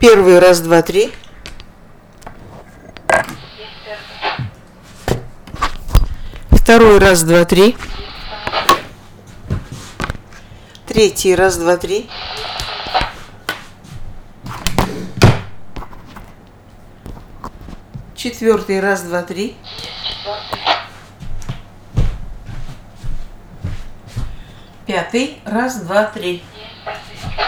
Первый, раз, два, три. Второй, раз, два, три. Третий, раз, два, три. Четвертый, раз, два, три. Пятый, раз, два, три.